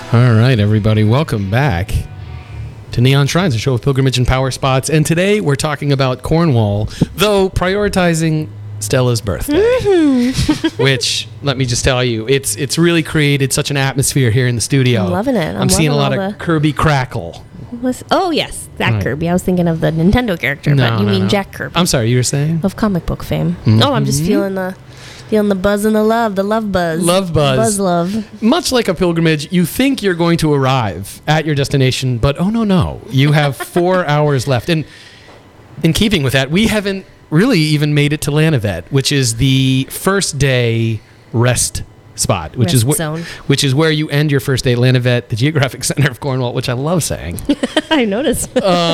All right, everybody, welcome back to Neon Shrines, a show of pilgrimage and power spots. And today we're talking about Cornwall, though prioritizing Stella's birthday, which, let me just tell you, it's really created such an atmosphere here in the studio. I'm loving it. I'm seeing a lot of Kirby crackle. Oh, yes, that Kirby. I was thinking of the Nintendo character, but you mean Jack Kirby. I'm sorry, you were saying? Of comic book fame. Mm-hmm. Oh, I'm just feeling the buzz and the love buzz. Love buzz. Buzz love. Much like a pilgrimage, you think you're going to arrive at your destination, but oh no. You have 4 hours left. And in keeping with that, we haven't really even made it to Lanavet, which is the first day rest spot, which is where you end your first day at Lanavet, the geographic center of Cornwall, which I love saying. I noticed.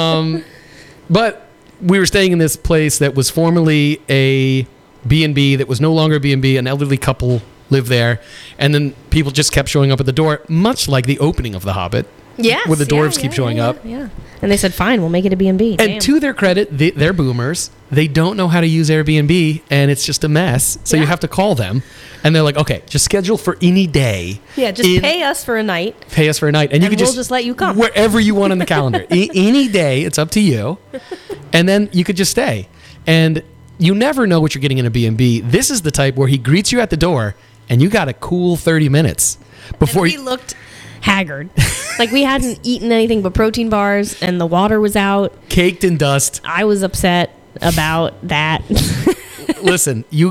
But we were staying in this place that was formerly a B&B that was no longer a B&B. An elderly couple lived there, and then people just kept showing up at the door, much like the opening of The Hobbit. Yes, where the dwarves keep showing up. Yeah. And they said, fine, we'll make it a B&B. And to their credit, they're boomers. They don't know how to use Airbnb, and it's just a mess. So you have to call them, and they're like, okay, just schedule for any day. Yeah, just pay us for a night. Pay us for a night. And you can we'll just let you come. Wherever you want on the calendar. Any day, it's up to you. And then you could just stay. And you never know what you're getting in a B&B. This is the type where he greets you at the door, and you got a cool 30 minutes before he looked haggard. Like we hadn't eaten anything but protein bars, and the water was out. Caked in dust. I was upset about that. Listen, you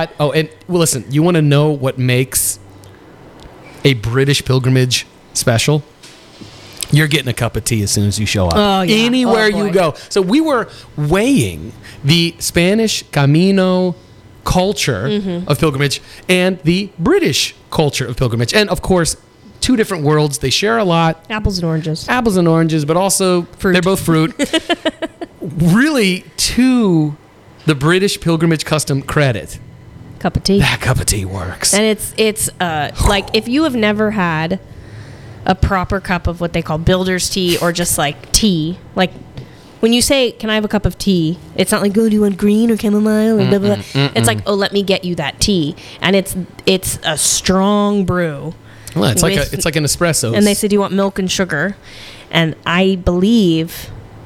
want to know what makes a British pilgrimage special? You're getting a cup of tea as soon as you show up. Oh, yeah. Anywhere you go. So we were weighing the Spanish Camino culture of pilgrimage and the British culture of pilgrimage. And, of course, two different worlds. They share a lot. Apples and oranges. Apples and oranges, but also fruit. They're both fruit. Really, to the British pilgrimage custom credit, cup of tea. That cup of tea works. And it's like if you have never had a proper cup of what they call builder's tea or just like tea, like when you say, can I have a cup of tea? It's not like, oh, do you want green or chamomile or blah, blah, blah. It's like, oh, let me get you that tea. And it's a strong brew. Well, it's like an espresso. And they said, do you want milk and sugar? And I believe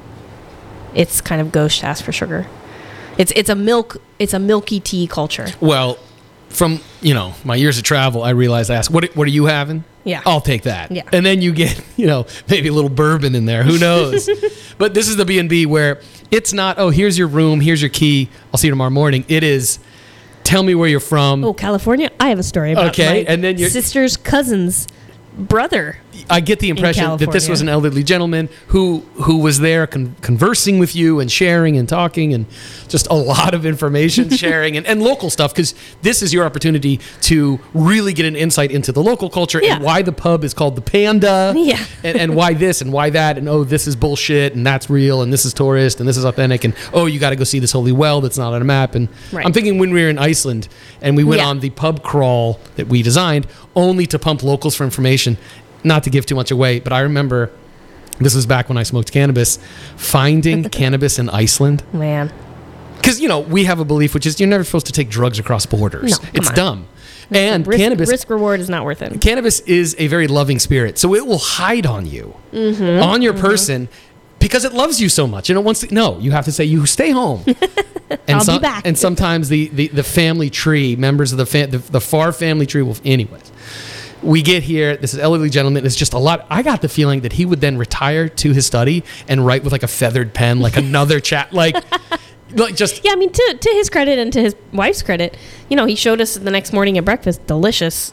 it's kind of gauche to ask for sugar. It's a milky tea culture. Well, from my years of travel, I realized I asked, what are you having? Yeah, I'll take that. Yeah, and then you get maybe a little bourbon in there. Who knows? But this is the B&B where it's not, oh, here's your room, here's your key, I'll see you tomorrow morning. It is, tell me where you're from. Oh, California? I have a story about my and then your sister's cousin's brother. I get the impression that this was an elderly gentleman who was there conversing with you and sharing and talking and just a lot of information sharing and local stuff, because this is your opportunity to really get an insight into the local culture and why the pub is called the Panda and why this and why that and, oh, this is bullshit and that's real and this is tourist and this is authentic and, oh, you got to go see this holy well that's not on a map. And I'm thinking when we were in Iceland and we went on the pub crawl that we designed only to pump locals for information. Not to give too much away, but I remember, this was back when I smoked cannabis, finding cannabis in Iceland. Man. Because, we have a belief, which is you're never supposed to take drugs across borders. No, it's dumb. And cannabis... Risk reward is not worth it. Cannabis is a very loving spirit, so it will hide on you, on your person, because it loves you so much. And it wants to... No, you have to say, you stay home. And I'll be back. And sometimes the family tree, members of the far family tree will... Anyways. We get here, this is elderly gentleman, it's just a lot. I got the feeling that he would then retire to his study and write with like a feathered pen, like another chat, like just... Yeah, I mean, to his credit and to his wife's credit, he showed us the next morning at breakfast, delicious,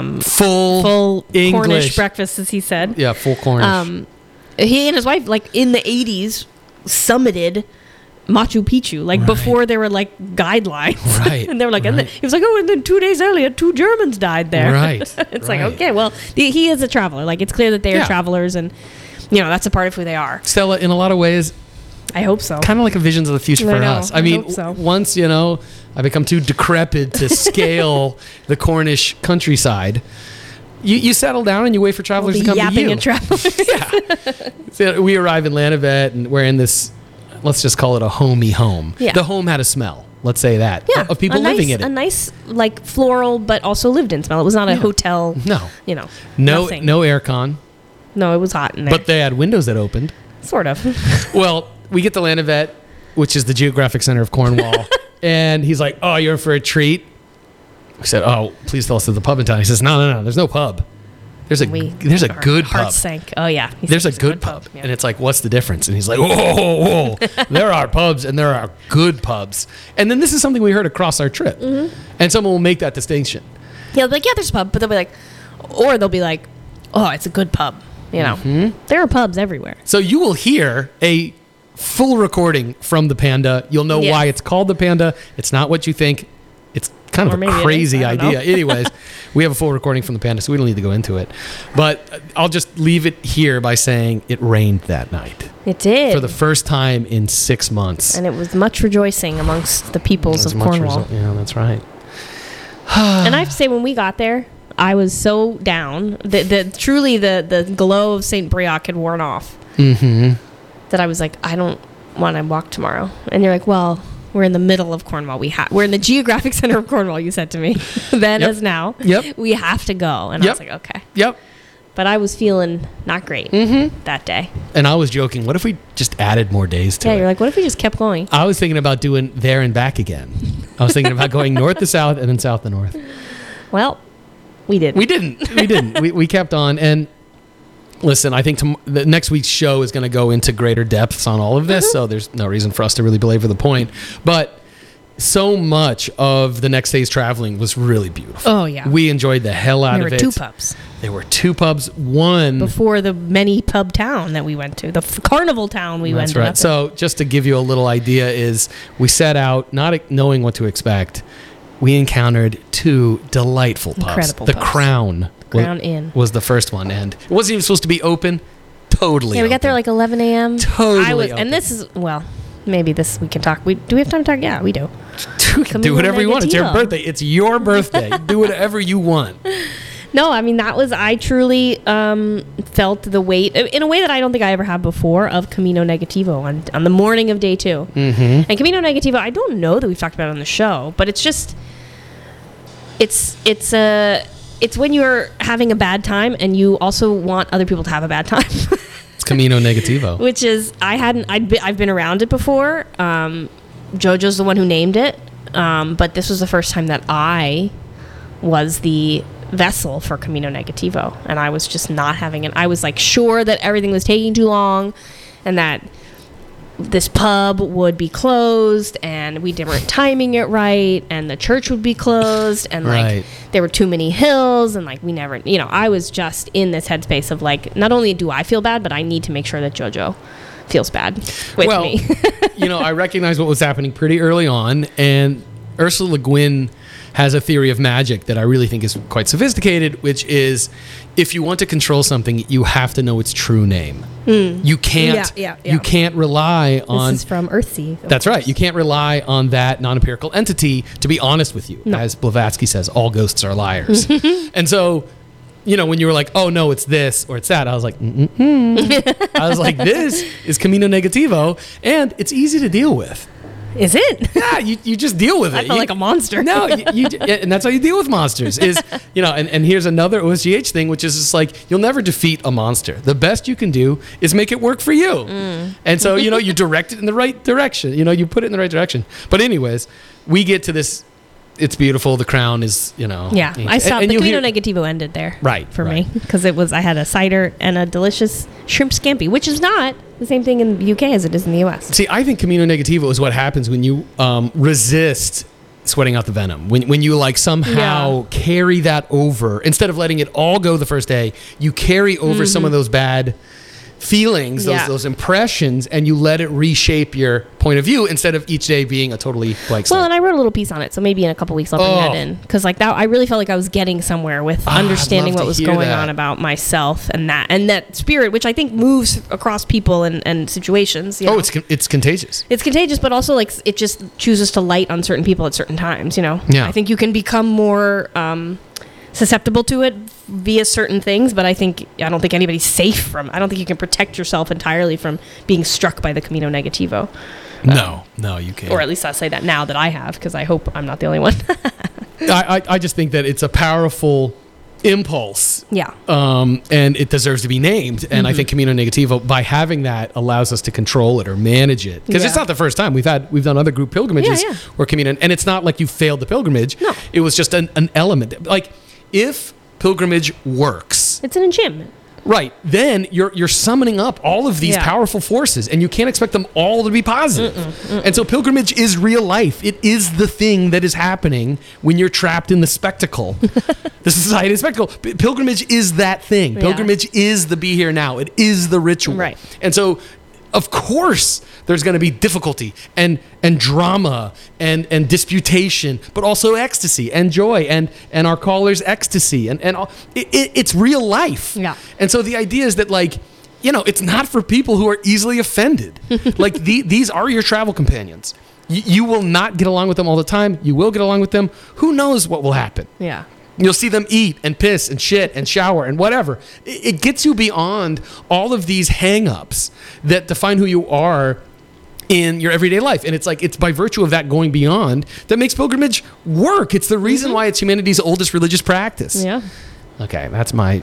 full English. Cornish breakfast, as he said. Yeah, full Cornish. He and his wife, like in the 80s, summited Machu Picchu, like before there were like guidelines. Right. And they were like, and he was like, oh, and then 2 days earlier, 2 Germans died there. Right. It's like, okay, well, he is a traveler. Like, it's clear that they are travelers, and, that's a part of who they are. Stella, in a lot of ways, I hope so. Kind of like a visions of the future for us. I mean, hope so. Once, I become too decrepit to scale the Cornish countryside, you settle down and you wait for travelers to come to you. Yapping and travelers. So we arrive in Lanavet, and we're in this... Let's just call it a homey home. Yeah. The home had a smell. Let's say that. Yeah, of people living in it. A nice, like, floral, but also lived-in smell. It was not a hotel. No. You know, No nothing. aircon. No, it was hot in there. But they had windows that opened. Sort of. Well, we get to Landavet, which is the geographic center of Cornwall. And he's like, oh, you're in for a treat. We said, oh, please tell us there's a pub in town. He says, no, there's no pub. There's a good pub. Heart sank. Oh, yeah. There's a good pub. Yeah. And it's like, what's the difference? And he's like, whoa. There are pubs and there are good pubs. And then this is something we heard across our trip. Mm-hmm. And someone will make that distinction. Yeah, they'll be like, yeah, there's a pub. But they'll be like, or they'll be like, oh, it's a good pub. You know, there are pubs everywhere. So you will hear a full recording from the Panda. You'll know why it's called the Panda. It's not what you think. It's kind of a crazy idea. Anyways, we have a full recording from the Panda, so we don't need to go into it. But I'll just leave it here by saying it rained that night. It did. For the first time in 6 months. And it was much rejoicing amongst the peoples of Cornwall. Yeah, that's right. And I have to say, when we got there, I was so down. Truly, the glow of St. Briac had worn off. Mm-hmm. That I was like, I don't want to walk tomorrow. And you're like, well, we're in the middle of Cornwall. We're in the geographic center of Cornwall, you said to me. Then as now. Yep. We have to go. And I was like, okay. Yep. But I was feeling not great that day. And I was joking, what if we just added more days to it? Yeah, you're like, what if we just kept going? I was thinking about doing there and back again. I was thinking about going north to south and then south to north. Well, we didn't. We didn't. We kept on. And listen, I think the next week's show is going to go into greater depths on all of this, so there's no reason for us to really belabor the point. But so much of the next day's traveling was really beautiful. Oh, yeah. We enjoyed the hell out of it. There were 2 pubs. There were 2 pubs. One before the many pub town that we went to, the carnival town we went to. That's right. So just to give you a little idea is we set out not knowing what to expect. We encountered 2 delightful pubs. Incredible the pubs. Crown Inn was the first one, and it wasn't even supposed to be open. Totally. Yeah, we got there like 11 a.m. Totally. And this is, well, maybe this we can talk. Do we have time to talk? Yeah, we do. Do whatever you want. It's your birthday. It's your birthday. Do whatever you want. No, I mean, I truly felt the weight, in a way that I don't think I ever have before, of Camino Negativo on the morning of day 2. Mm-hmm. And Camino Negativo, I don't know that we've talked about it on the show, but it's just, it's when you're having a bad time and you also want other people to have a bad time. It's Camino Negativo. Which is, I've been around it before. JoJo's the one who named it. But this was the first time that I was the vessel for Camino Negativo. And I was just not having it. I was like sure that everything was taking too long and that this pub would be closed and we weren't timing it right and the church would be closed and like there were too many hills and like we never, I was just in this headspace of like, not only do I feel bad, but I need to make sure that JoJo feels bad with me. I recognized what was happening pretty early on, and Ursula Le Guin has a theory of magic that I really think is quite sophisticated, which is if you want to control something, you have to know its true name. You can't you can't rely on... This is from Earthsea. That's right. You can't rely on that non-empirical entity to be honest with you. No. As Blavatsky says, all ghosts are liars. And so, when you were like, oh, no, it's this or it's that, I was like, I was like, this is Camino Negativo, and it's easy to deal with. Is it? Yeah, you just deal with it. I felt like a monster. No, and that's how you deal with monsters. Is and here's another OSGH thing, which is just like you'll never defeat a monster. The best you can do is make it work for you. And so you direct it in the right direction. You put it in the right direction. But anyways, we get to this. It's beautiful. The Crown is, Yeah, I saw the Camino Negativo ended there. Right. For me. Because I had a cider and a delicious shrimp scampi, which is not the same thing in the UK as it is in the US. See, I think Camino Negativo is what happens when you resist sweating out the venom. When you somehow carry that over, instead of letting it all go the first day, you carry over some of those bad feelings, those impressions, and you let it reshape your point of view instead of each day being a totally blank slate. Well, and I wrote a little piece on it, so maybe in a couple weeks I'll bring that in, because I really felt like I was getting somewhere with understanding what was going on about myself and that spirit, which I think moves across people and situations. It's contagious. It's contagious, but also it just chooses to light on certain people at certain times. Yeah. I think you can become more susceptible to it via certain things, but I don't think anybody's safe from. I don't think you can protect yourself entirely from being struck by the Camino Negativo. No, you can't. Or at least I say that now that I have, because I hope I'm not the only one. I just think that it's a powerful impulse. Yeah. And it deserves to be named. And I think Camino Negativo, by having that, allows us to control it or manage it. Because it's not the first time. We've done other group pilgrimages where Camino, and it's not like you failed the pilgrimage. No. It was just an element. Like, if pilgrimage works, it's an enchantment. Right. Then you're summoning up all of these powerful forces, and you can't expect them all to be positive. And so pilgrimage is real life. It is the thing that is happening when you're trapped in the spectacle. The society of spectacle. Pilgrimage is that thing. Pilgrimage is the be here now. It is the ritual. Right. And so, of course, there's going to be difficulty and drama and disputation, but also ecstasy and joy and our caller's ecstasy and all. It's real life. Yeah. And so the idea is that, like, it's not for people who are easily offended. Like, these are your travel companions. You will not get along with them all the time. You will get along with them. Who knows what will happen? Yeah. You'll see them eat and piss and shit and shower and whatever. It gets you beyond all of these hang-ups that define who you are in your everyday life. And it's like, it's by virtue of that going beyond that makes pilgrimage work. It's the reason why it's humanity's oldest religious practice. Yeah. Okay, that's my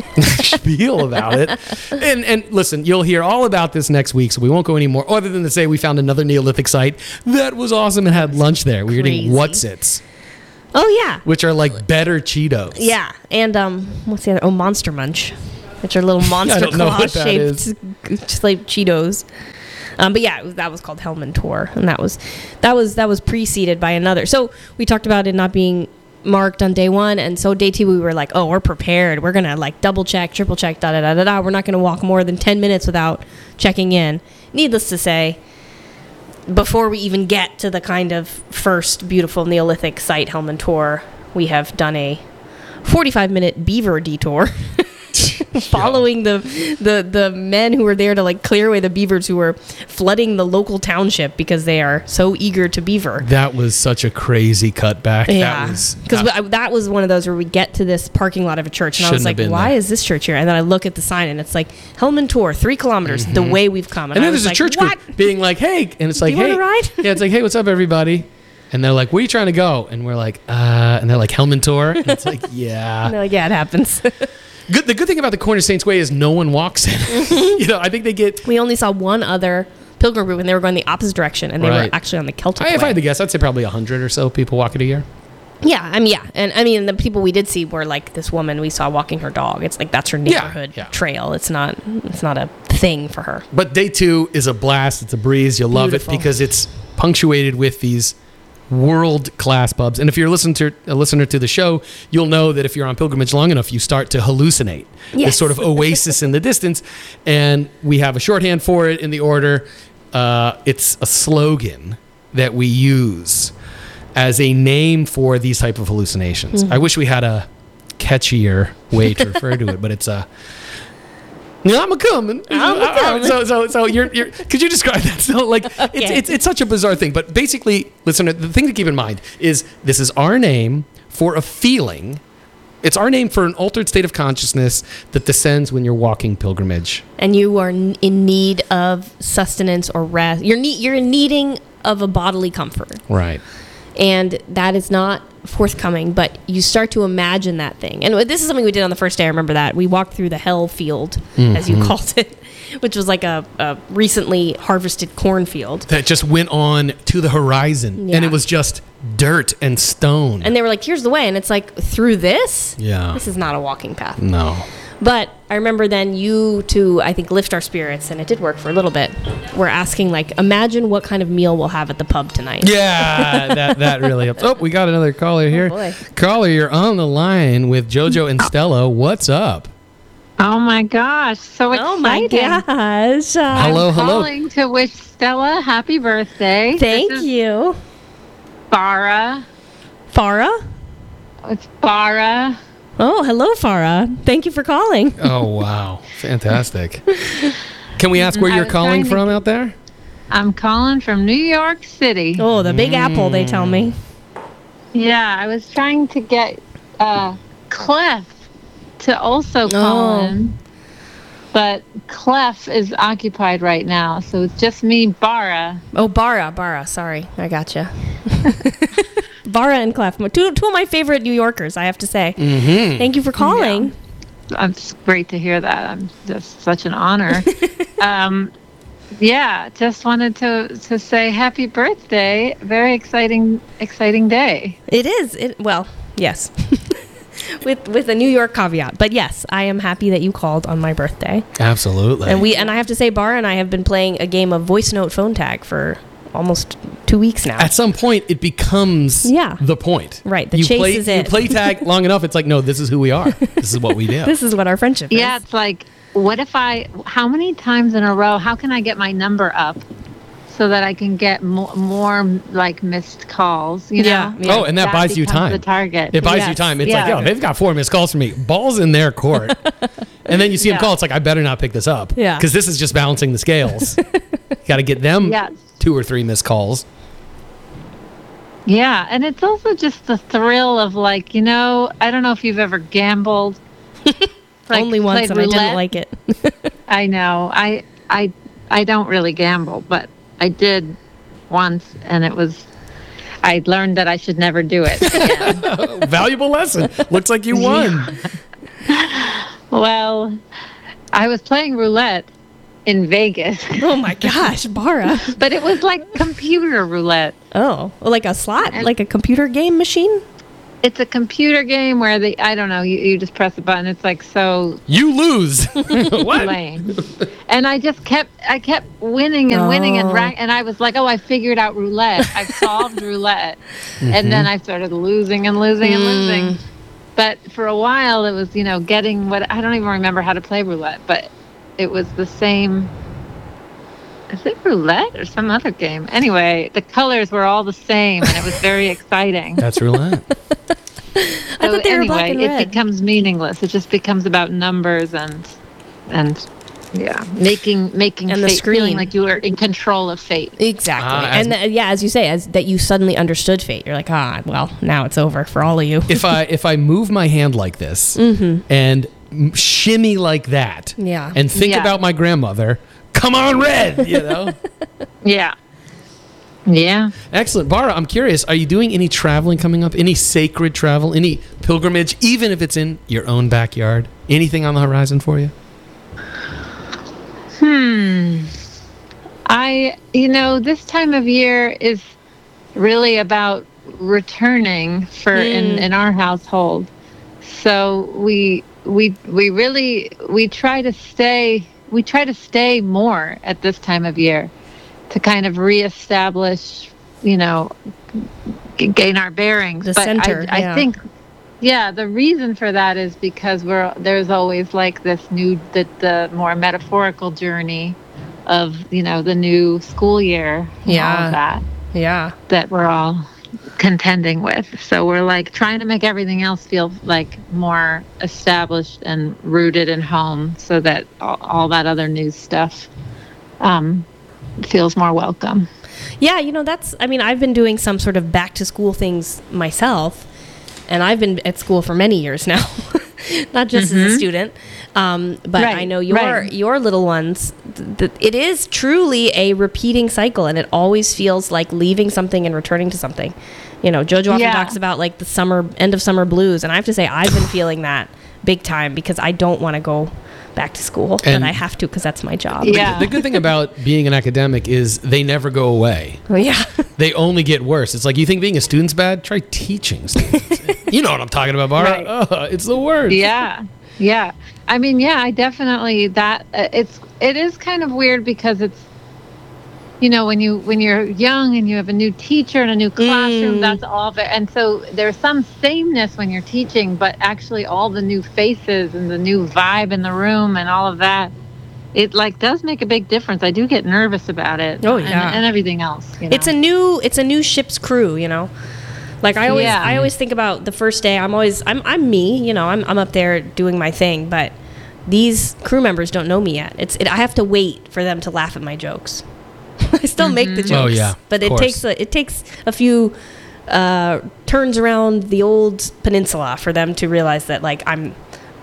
spiel about it. And listen, you'll hear all about this next week, so we won't go any more, other than to say we found another Neolithic site that was awesome and had lunch there. We were eating Whatsits. Oh, yeah. Which are like better Cheetos. Yeah. And what's the other? Oh, Monster Munch, which are little monster claw-shaped Cheetos. But yeah, that was called Helman Tor, and that was preceded by another. So we talked about it not being marked on day one, and so day two we were like, oh, we're prepared. We're gonna like double check, triple check, da da da da da. We're not gonna walk more than 10 minutes without checking in. Needless to say, before we even get to the kind of first beautiful Neolithic site, Helman Tor, we have done a 45-minute beaver detour. Following the men who were there to like clear away the beavers who were flooding the local township because they are so eager to beaver. That was such a crazy cutback. Yeah, because that was one of those where we get to this parking lot of a church and I was like, why is this church here? And then I look at the sign and it's like Helman Tor, 3 kilometers, the way we've come. And then there's a church group being like, hey, and it's like, do you want to ride? Yeah, it's like, hey, what's up, everybody? And they're like, where are you trying to go? And we're like, and they're like, Helman Tor? And it's like, yeah. And they're like, yeah, it happens. The good thing about the Corner Saints Way is no one walks in. I think they get... We only saw one other pilgrim group, and they were going the opposite direction, and they were actually on the Celtic Way. If I had to guess, I'd say probably 100 or so people walk it a year. Yeah, And I mean, the people we did see were like this woman we saw walking her dog. It's like that's her neighborhood trail. It's not a thing for her. But day 2 is a blast. It's a breeze. You'll love it because it's punctuated with these world-class pubs. And if you're a listener to the show, you'll know that if you're on pilgrimage long enough, you start to hallucinate this sort of oasis in the distance. And we have a shorthand for it in the order. It's a slogan that we use as a name for these type of hallucinations. I wish we had a catchier way to refer to it, but it's a... I'm a-coming. So you're could you describe that? So like it's such a bizarre thing, but basically, listener, the thing to keep in mind is this is our name for a feeling. It's our name for an altered state of consciousness that descends when you're walking pilgrimage. And you are in need of sustenance or rest. You're in needing of a bodily comfort. Right. And that is not forthcoming, but you start to imagine that thing. And this is something we did on the first day. I remember that. We walked through the hell field, as you called it, which was like a recently harvested cornfield. That just went on to the horizon. Yeah. And it was just dirt and stone. And they were like, here's the way. And it's like, through this? Yeah. This is not a walking path. No. But I remember then you to, I think, lift our spirits, and it did work for a little bit. We're asking, like, imagine what kind of meal we'll have at the pub tonight. Yeah, that really helps. Oh, we got another caller here. Boy. Caller, you're on the line with JoJo and Stella. What's up? Oh, my gosh. So exciting. Oh, my gosh. Hello. I'm calling to wish Stella happy birthday. Thank you. Farah. Farah? It's Farah. Oh, hello, Farah. Thank you for calling. Oh, wow. Fantastic. Can we ask where you're calling from out there? I'm calling from New York City. Oh, the Big Apple, they tell me. Yeah, I was trying to get Clef to also call in. but Clef is occupied right now, so it's just me, Bara. Oh, Bara. Sorry, I gotcha. Bara and Clef, two of my favorite New Yorkers, I have to say. Mm-hmm. Thank you for calling. Yeah. It's great to hear that. I'm just such an honor. Yeah, just wanted to say happy birthday. Very exciting day. It is. Well, yes. with a New York caveat. But yes, I am happy that you called on my birthday. Absolutely. And I have to say, Bara and I have been playing a game of voice note phone tag for almost 2 weeks now. At some point, it becomes the point. Right. The chase is it. You play tag long enough, it's like, no, this is who we are. This is what we do. This is what our friendship is. Yeah, it's like, how many times in a row, how can I get my number up so that I can get more like missed calls, you know? Yeah. Oh, and that buys you time. The target. It buys you time. It's like, yo, they've got 4 missed calls from me. Ball's in their court. And then you see them call. It's like, I better not pick this up. Yeah. Because this is just balancing the scales. Got to get them 2 or 3 missed calls. Yeah. And it's also just the thrill of like, I don't know if you've ever gambled. Only once, and roulette. I didn't like it. I know. I don't really gamble, but I did once, and I learned that I should never do it again. Valuable lesson. Looks like you won. Well, I was playing roulette in Vegas. Oh my gosh, Bara. But it was like computer roulette. Oh, like a slot? Like a computer game machine? It's a computer game where I don't know, you just press a button. It's like so... You lose. What? Lame. And I kept winning and winning and I was like, I figured out roulette. I solved roulette. Mm-hmm. And then I started losing and losing and losing. But for a while it was, getting I don't even remember how to play roulette, but it was the same... Is it roulette or some other game? Anyway, the colors were all the same, and it was very exciting. That's roulette. I thought they were black and red. It becomes meaningless. It just becomes about numbers and making and fate, feeling like you are in control of fate. Exactly. As you say, that you suddenly understood fate. You're like, well, now it's over for all of you. If I move my hand like this and shimmy like that, and think about my grandmother. Come on, red, Yeah. Yeah. Excellent. Bara, I'm curious, are you doing any traveling coming up? Any sacred travel? Any pilgrimage, even if it's in your own backyard? Anything on the horizon for you? This time of year is really about returning in our household. So we try to stay more at this time of year to kind of reestablish, gain our bearings. The center. I think, the reason for that is because there's always like the more metaphorical journey of, the new school year. And all of that. Yeah. That we're all contending with. So we're like trying to make everything else feel like more established and rooted in home so that all that other new stuff feels more welcome. Yeah, I've been doing some sort of back to school things myself, and I've been at school for many years now, not just as a student. But I know your little ones, it is truly a repeating cycle, and it always feels like leaving something and returning to something. JoJo often talks about like the end of summer blues, and I have to say I've been feeling that big time because I don't want to go back to school, but I have to because that's my job. Yeah. The good thing about being an academic is they never go away. Oh, yeah. They only get worse. It's like, you think being a student's bad? Try teaching students. You know what I'm talking about, Bara. Right. It's the worst. Yeah. Yeah. I definitely it is kind of weird because it's, when you're young and you have a new teacher and a new classroom, that's all there. And so there's some sameness when you're teaching, but actually all the new faces and the new vibe in the room and all of that, it does make a big difference. I do get nervous about it. Oh yeah. And everything else. It's a new ship's crew, Like I always think about the first day. I'm me, I'm up there doing my thing, but these crew members don't know me yet. I have to wait for them to laugh at my jokes. I still make the jokes. Oh yeah. But it takes a few turns around the old peninsula for them to realize that like I'm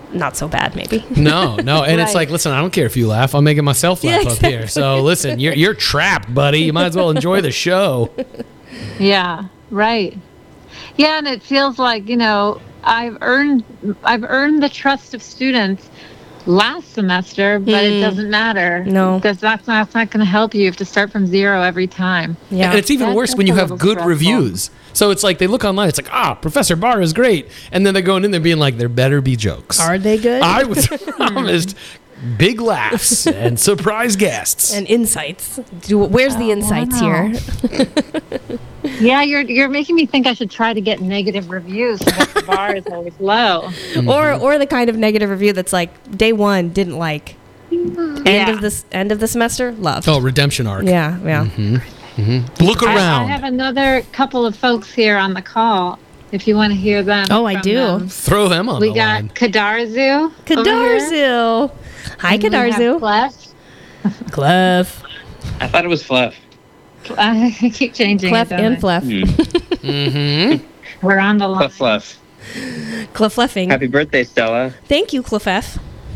not so bad, maybe. No. And it's Right. like, listen, I don't care if you laugh. I'm making myself laugh up here. So listen, you're trapped, buddy. You might as well enjoy the show. Yeah, right. Yeah, and it feels like, I've earned the trust of students last semester, but it doesn't matter. No. Because that's not going to help you. You have to start from zero every time. Yeah. And it's even worse when you That's a have little good stressful. reviews. So it's like they look online, it's like, Professor Barr is great. And then they're going in there being like, there better be jokes. Are they good? I was promised big laughs and surprise guests. And insights. Where's the insights wow. here? Yeah, you're making me think I should try to get negative reviews because the bar is always low. Or the kind of negative review that's like day one didn't like. End of the semester, loved. Oh, redemption arc. Yeah. Look around. I have another couple of folks here on the call. If you want to hear them. Oh, I from do. them. Throw them on We the got line. Kadarzu. over here. Kadarzu. Hi, And we have Kadarzu. Clef. Clef. I thought it was Fluff. I keep changing. Clef it, don't and I? Fluff. We're on the line. Fluff. Clefleffing. Happy birthday, Stella. Thank you, Clefeff.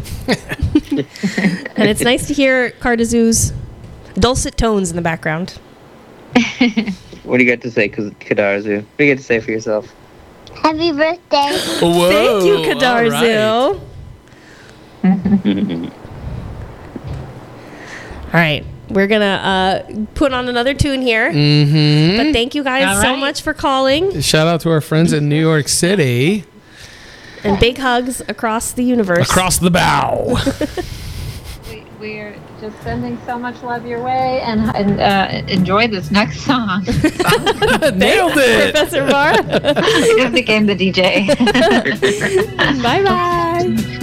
And it's nice to hear Kadarzu's dulcet tones in the background. What do you got to say, Kadarzu? What do you get to say for yourself? Happy birthday. Whoa, Thank you, all Kadarzu. right. All right. We're going to put on another tune here. But thank you guys All so right. much for calling. Shout out to our friends in New York City. And big hugs across the universe. Across the bow. We're just sending so much love your way and enjoy this next song. Nailed it. Professor Barr. I became the DJ. Bye-bye.